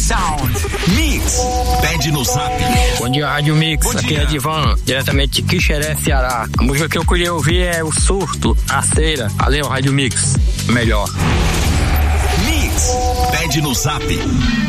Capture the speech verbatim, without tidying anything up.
Sound Mix. Pede no Zap. Bom dia, Rádio Mix. Bom Aqui dia. é Divan, diretamente de Quixeré, Ceará. A música que eu queria ouvir é O Surto, A Cera. Valeu, Rádio Mix. Melhor. Mix. Pede no Zap.